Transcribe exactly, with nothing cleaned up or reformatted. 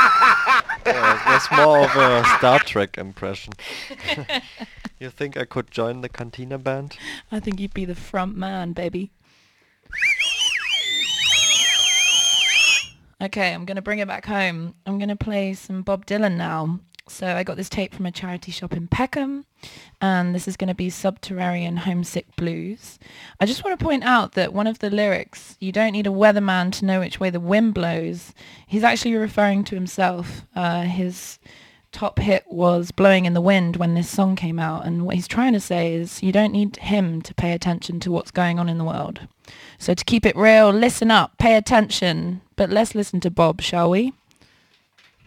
Yeah, it was more of a Star Trek impression. You think I could join the Cantina band? I think you'd be the front man, baby. Okay, I'm going to bring it back home. I'm going to play some Bob Dylan now. So I got this tape from a charity shop in Peckham, and this is going to be Subterranean Homesick Blues. I just want to point out that one of the lyrics, you don't need a weatherman to know which way the wind blows, he's actually referring to himself. Uh, his top hit was Blowing in the Wind when this song came out, and what he's trying to say is you don't need him to pay attention to what's going on in the world. So to keep it real, listen up, pay attention, but let's listen to Bob, shall we?